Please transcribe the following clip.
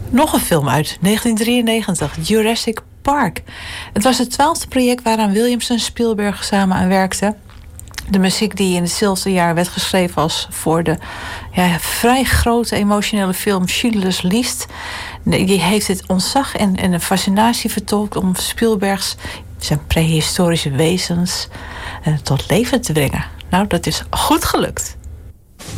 Nog een film uit 1993, Jurassic Park. Het was het 12e project waaraan Williams en Spielberg samen aan werkten. De muziek die in hetzelfde jaar werd geschreven als voor de vrij grote emotionele film Schindler's List. Die heeft het ontzag en een fascinatie vertolkt om Spielbergs zijn prehistorische wezens tot leven te brengen. Nou, dat is goed gelukt.